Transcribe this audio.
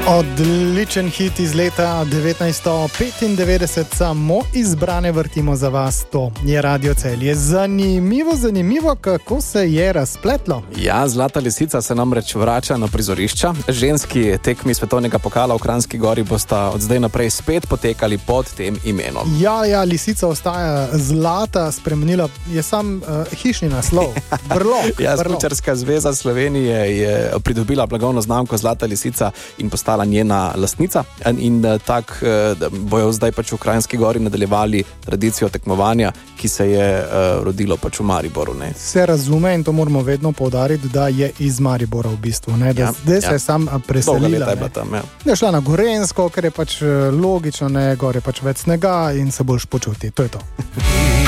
Odličen hit iz leta 1995, samo izbrane vrtimo za vas, to je Radio Celje. Zanimivo, kako se je razpletlo. Ja, Zlata lisica se namreč vrača na prizorišča. Ženski tekmi svetovnega pokala v Kranjski Gori bosta od zdaj naprej spet potekali pod tem imenom. Ja, lisica ostaja zlata, spremenila je sam hišni naslov. Brlog. Ja, Smučarska zveza Slovenije je pridobila blagovno znamko Zlata lisica in postala njena lastnica in tak bojo zdaj pač v Kranjski Gori nadaljevali tradicijo tekmovanja, ki se je rodilo pač v Mariboru. Ne? Se razume in to moramo vedno poudariti, da je iz Maribora v bistvu, ne? Zdaj se je sam preselila. Dolga leta je bila tam, ja. Je šla na Gorenjsko, ker je pač logično, ne, gor je pač več snega in se boljš počuti, to je to.